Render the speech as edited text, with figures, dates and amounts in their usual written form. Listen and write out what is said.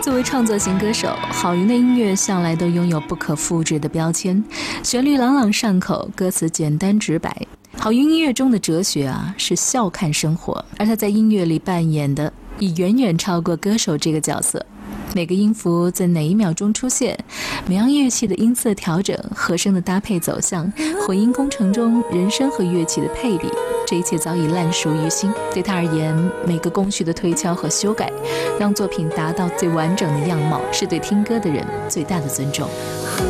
作为创作型歌手，郝云的音乐向来都拥有不可复制的标签，旋律朗朗上口，歌词简单直白。郝云音乐中的哲学是笑看生活，而他在音乐里扮演的已远远超过歌手这个角色。每个音符在哪一秒钟出现，每样乐器的音色调整、和声的搭配走向、混音工程中人声和乐器的配比，这一切早已烂熟于心。对他而言，每个工序的推敲和修改，让作品达到最完整的样貌，是对听歌的人最大的尊重。